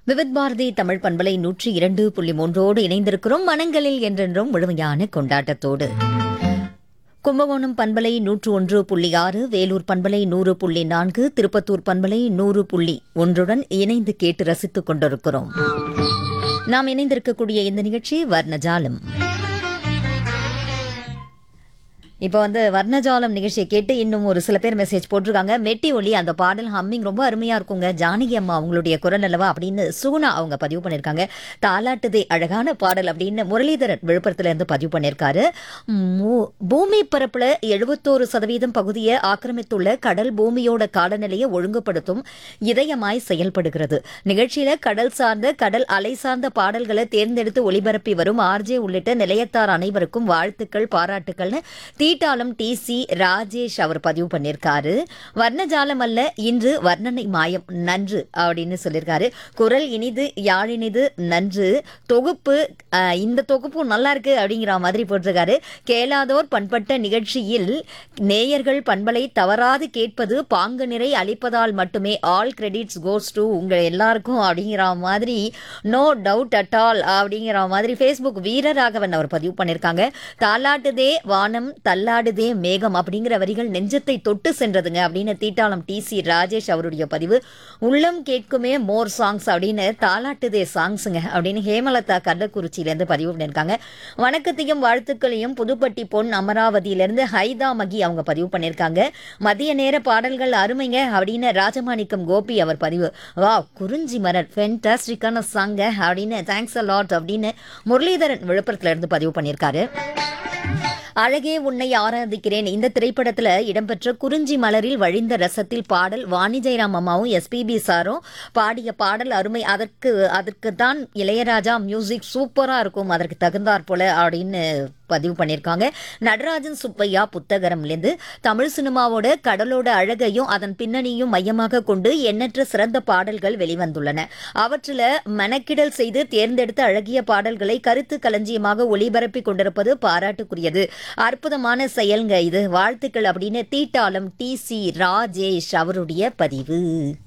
விவித் பாரதி தமிழ் பண்பலை 102.3 இணைந்திருக்கிறோம். மனங்களில் என்றென்றும் முழுமையான கொண்டாட்டத்தோடு. கும்பகோணம் பண்பலை 101.6, வேலூர் பண்பலை 100.4, திருப்பத்தூர் பண்பலை 100.1 இணைந்து கேட்டு ரசித்துக் கொண்டிருக்கிறோம். நாம் இணைந்திருக்கக்கூடிய இந்த நிகழ்ச்சி வர்ணஜாலம். இப்போ வர்ணஜாலம் நிகழ்ச்சியை கேட்டு இன்னும் ஒரு சில பேர் மெசேஜ் போட்டிருக்காங்க. மெட்டி ஒலி அந்த பாடல் ஹம்மிங் ரொம்ப அருமையா இருக்குங்க, ஜானகி அம்மா அவங்களுடைய குரல் அல்லவா அப்படின்னு சுகுணா அவங்க பதிவு பண்ணியிருக்காங்க. தாலாட்டுதே அழகான பாடல் அப்படின்னு முரளிதரன் விழுப்புரத்துல இருந்து பதிவு பண்ணியிருக்காரு. பூமி பரப்புல 71% பகுதியை ஆக்கிரமித்துள்ள கடல் பூமியோட காலநிலையை ஒழுங்குபடுத்தும் இதயமாய் செயல்படுகிறது. நிகழ்ச்சியில கடல் சார்ந்த கடல் அலை சார்ந்த பாடல்களை தேர்ந்தெடுத்து ஒளிபரப்பி வரும் ஆர்ஜே உள்ளிட்ட நிலையத்தார் அனைவருக்கும் வாழ்த்துக்கள் பாராட்டுக்கள்னு தீட்டாளம் டி.சி. ராஜேஷ் அவர் பதிவு பண்ணியிருக்காரு. வர்ணஜாலம் அல்ல, இன்று வர்ணனை மாயம் நன்று அப்படின்னு சொல்லியிருக்காரு. குரல் இனிது யாழினிது நன்று, தொகுப்பு இந்த தொகுப்பும் நல்லா இருக்கு அப்படிங்கிற மாதிரி போட்டிருக்காரு. கேளாதோர் பண்பட்ட நிகழ்ச்சியில் நேயர்கள் பண்பலை தவறாது கேட்பது பாங்கு நிறை அளிப்பதால் மட்டுமே. ஆல் கிரெடிட்ஸ் கோஸ் டு உங்கள் எல்லாருக்கும் அப்படிங்கிற மாதிரி, நோ டவுட் அட் ஆல் அப்படிங்கிற மாதிரி ஃபேஸ்புக் வீரராகவன் அவர் பதிவு பண்ணியிருக்காங்க. தாலாட்டுதே வானம் தள்ளாடுதே மேகம் அப்படிங்கிற வரிகள் நெஞ்சத்தை தொட்டு சென்றதுங்க அப்படின்னு தீட்டாளம் டி.சி. ராஜேஷ் அவருடைய பதிவு. உள்ளம் கேட்குமே மோர் சாங்ஸ் அப்படின்னு தாலாட்டுதே சாங்ஸுங்க அப்படின்னு ஹேமலதா கள்ளக்குறிச்சியிலேருந்து பதிவு பண்ணியிருக்காங்க. வணக்கத்தையும் வாழ்த்துக்களையும் புதுப்பட்டி பொன் அமராவதியிலேருந்து ஹைதா மகி அவங்க பதிவு பண்ணியிருக்காங்க. மதிய நேர பாடல்கள் அருமைங்க அப்படின்னு ராஜமாணிக்கம் கோபி அவர் பதிவு. வா குறிஞ்சி மலர் ஃபென்டாஸ்டிக்கான சாங்க அப்படின்னு தேங்க்ஸ் அ லாட் அப்படின்னு முரளிதரன் விழுப்புரத்துல இருந்து பதிவு பண்ணியிருக்காரு. அழகே உன்னை ஆராதிக்கிறேன் இந்த திரைப்படத்துல இடம்பெற்ற குறிஞ்சி மலரில் வழிந்த ரசத்தில் பாடல் வாணி ஜெயராம் அம்மாவும் எஸ்பிபி சாரும் பாடிய பாடல் அருமை. அதற்கு தான் இளையராஜா மியூசிக் சூப்பரா இருக்கும், அதற்கு தகுந்தாற் போல அப்படின்னு பதிவு பண்ணியிருக்காங்க. நடராஜன் சுப்பையா புத்தகரம்லேருந்து தமிழ் சினிமாவோட கடலோட அழகையும் அதன் பின்னணியும் மையமாக கொண்டு எண்ணற்ற சிறந்த பாடல்கள் வெளிவந்துள்ளன. அவற்றில் மெனக்கிடல் செய்து தேர்ந்தெடுத்த அழகிய பாடல்களை கருத்து களஞ்சியமாக ஒளிபரப்பி கொண்டிருப்பது பாராட்டுக்குரியது. அற்புதமான செயல்ங்க இது, வாழ்த்துக்கள் அப்படின்னு தீட்டாளம் டி.சி. ராஜேஷ் அவருடைய பதிவு.